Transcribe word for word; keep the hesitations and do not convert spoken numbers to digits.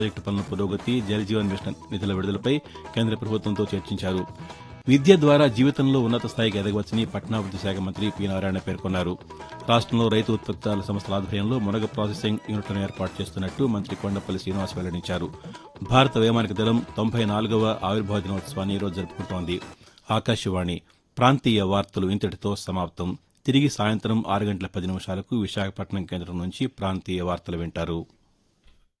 Project పనుల పురోగతి, Jal Jeevan machine నిధుల విడుదలపై కేంద్ర ప్రభుత్వంతో చర్చించారు. విద్య ద్వారా జీవితంలో ఉన్నత స్థాయికి ఎదగవచ్చని పట్టణాభివృద్ది శాఖ మంత్రి పి నారాయణ పేర్కొన్నారు. రాష్టంలో రైతు ఉత్పత్తిదారుల సంస్థల ఆధ్వర్యంలో మునగ ప్రాసెసింగ్ యూనిట్లను ఏర్పాటు చేస్తున్నట్టు మంత్రి కొండపల్లి శ్రీనివాస్ వెల్లడించారు. భారత వైమానిక దళం తొంభై నాలుగవ ఆవిర్భావ దినోత్సవాన్ని ఈరోజు జరుపుకుంటోంది. ఆకాశవాణి ప్రాంతీయ వార్తలు ఇంతటితో సమాప్తం. తిరిగి సాయంత్రం ఆరు గంటల పది నిమిషాలకు విశాఖపట్నం కేంద్రం నుంచి ప్రాంతీయ వార్తలు వింటారు.